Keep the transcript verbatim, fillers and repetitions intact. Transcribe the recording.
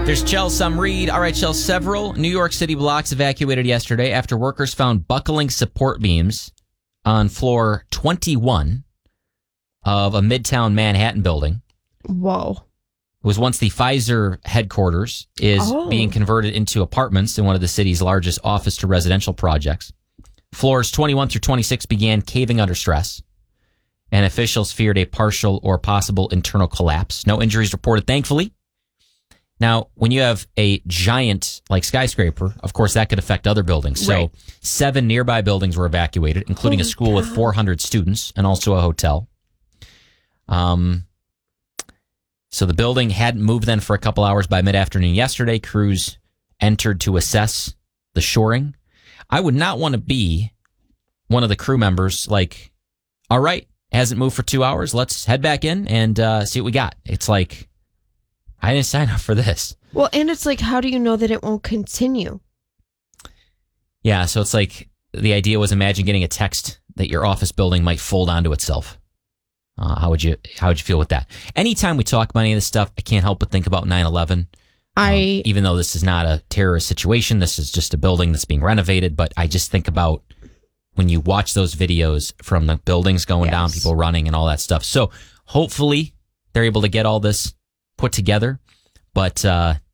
There's Chell, some Reed. All right, Chell, several New York City blocks evacuated yesterday after workers found buckling support beams on floor twenty-one of a Midtown Manhattan building. Whoa. It was once the Pfizer headquarters, is Oh. being converted into apartments in one of the city's largest office to residential projects. Floors twenty-one through twenty-six began caving under stress, and officials feared a partial or possible internal collapse. No injuries reported, thankfully. Now, when you have a giant like skyscraper, of course, that could affect other buildings. So Right. seven nearby buildings were evacuated, including Holy a school with cow. four hundred students and also a hotel. Um, so the building hadn't moved then for a couple hours. By mid-afternoon yesterday, crews entered to assess the shoring. I would not want to be one of the crew members like, all right, hasn't moved for two hours. Let's head back in and uh, see what we got. It's like, I didn't sign up for this. Well, and it's like, how do you know that it won't continue? Yeah, so it's like the idea was imagine getting a text that your office building might fold onto itself. Uh, how would you how would you feel with that? Anytime we talk about any of this stuff, I can't help but think about nine eleven. I Um, even though this is not a terrorist situation, this is just a building that's being renovated. But I just think about when you watch those videos from the buildings going Yes. down, people running and all that stuff. So hopefully they're able to get all this put together. But uh,